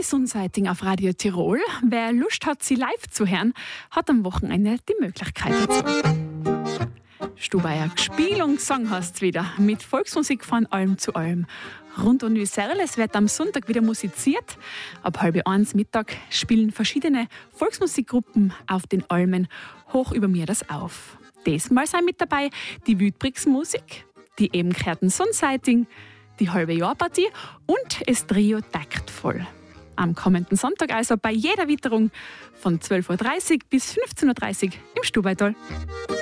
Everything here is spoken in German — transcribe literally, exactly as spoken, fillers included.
Sonnsighting auf Radio Tirol. Wer Lust hat, sie live zu hören, hat am Wochenende die Möglichkeit dazu. Stubaier Gespiel und Gesang hast wieder mit Volksmusik von Alm zu Alm. Rund um Luzerl, es wird am Sonntag wieder musiziert. Ab halb eins Mittag spielen verschiedene Volksmusikgruppen auf den Almen hoch über mir das auf. Diesmal sind mit dabei die Wütbricks Musik, die eben gehörten Sonnsighting, die halbe Jahrpartie und das Trio Taktvoll. Am kommenden Sonntag also bei jeder Witterung von zwölf Uhr dreißig bis fünfzehn Uhr dreißig im Stubaital.